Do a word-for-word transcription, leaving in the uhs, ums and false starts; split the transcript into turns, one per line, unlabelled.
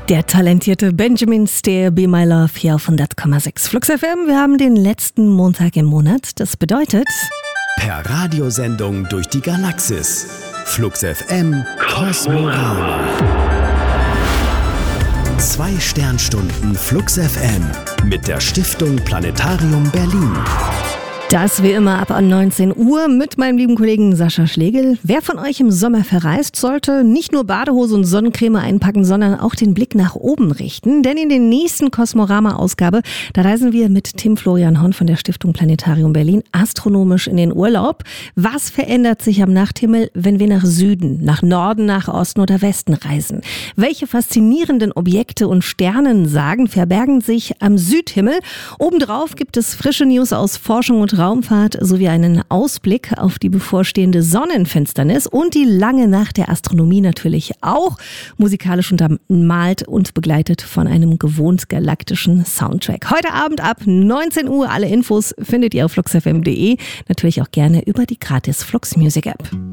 Der talentierte Benjamin Stair, Be My Love, hier auf hundert Komma sechs Flux F M. Wir haben den letzten Montag im Monat. Das bedeutet...
Per Radiosendung durch die Galaxis. Flux F M Kosmorama. Zwei Sternstunden Flux F M mit der Stiftung Planetarium Berlin.
Das wie immer ab an neunzehn Uhr mit meinem lieben Kollegen Sascha Schlegel. Wer von euch im Sommer verreist, sollte nicht nur Badehose und Sonnencreme einpacken, sondern auch den Blick nach oben richten. Denn in der nächsten Kosmorama-Ausgabe, da reisen wir mit Tim Florian Horn von der Stiftung Planetarium Berlin astronomisch in den Urlaub. Was verändert sich am Nachthimmel, wenn wir nach Süden, nach Norden, nach Osten oder Westen reisen? Welche faszinierenden Objekte und Sternensagen verbergen sich am Südhimmel? Obendrauf gibt es frische News aus Forschung und Raumfahrt sowie einen Ausblick auf die bevorstehende Sonnenfinsternis und die lange Nacht der Astronomie natürlich auch, musikalisch untermalt und begleitet von einem gewohnt galaktischen Soundtrack. Heute Abend ab neunzehn Uhr, alle Infos findet ihr auf flux f m punkt d e, natürlich auch gerne über die gratis Flux Music App.